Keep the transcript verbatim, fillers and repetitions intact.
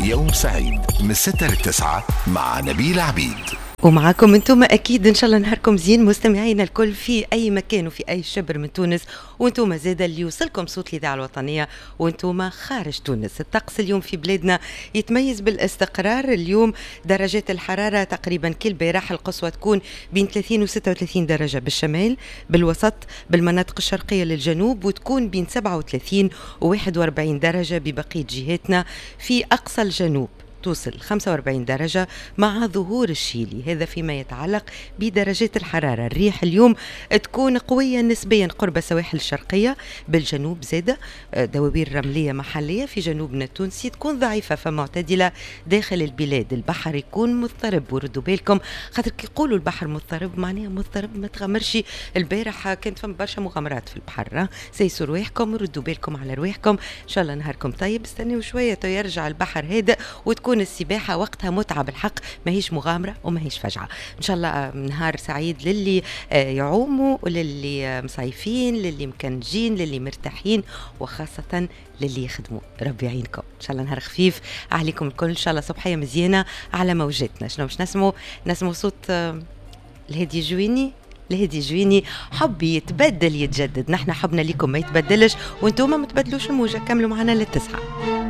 يوم سعيد من ستة للتسعة مع نبيل عبيد. ومعاكم انتم اكيد ان شاء الله نهاركم زين مستمعينا الكل في اي مكان وفي اي شبر من تونس، وانتم زاده اللي يوصلكم صوت الاذاعه الوطنيه وانتم خارج تونس. الطقس اليوم في بلادنا يتميز بالاستقرار. اليوم درجات الحراره تقريبا كالبارح، القصوى تكون بين ثلاثين و ستة وثلاثين درجه بالشمال، بالوسط بالمناطق الشرقيه للجنوب، وتكون بين سبعة وثلاثين و واحد وأربعين درجه ببقيه جهاتنا. في اقصى الجنوب توصل خمسة وأربعين درجة مع ظهور الشيلي. هذا فيما يتعلق بدرجات الحرارة. الريح اليوم تكون قوية نسبيا قرب السواحل الشرقية، بالجنوب زادة دوابير رملية محلية. في جنوبنا التونسي تكون ضعيفة فمعتدلة. داخل البلاد البحر يكون مضطرب، وردوا بالكم خاطر كي يقولوا البحر مضطرب معناها مضطرب ما تغمرش. البارح كانت فم برشا مغامرات في البحر، سيسوا رواحكم وردوا بالكم على رواحكم. إن شاء الله نهاركم طيب. استنوا شوية تو يرجع البحر هادئ وتكون السباحة وقتها متعة بالحق، ما هيش مغامرة وما هيش فجعة. إن شاء الله نهار سعيد للي يعوموا وللي مصيفين، للي مكنجين، للي مرتاحين، وخاصة للي يخدموا. ربي يعينكم. إن شاء الله نهار خفيف عليكم الكل. إن شاء الله صبحية مزيانة على موجاتنا. شنو مش نسمو نسمو صوت الهادي جويني. الهادي جويني حبي يتبدل يتجدد. نحن حبنا لكم ما يتبدلش، وانتم ما تبدلوش الموجة. كملوا معنا للتسعة.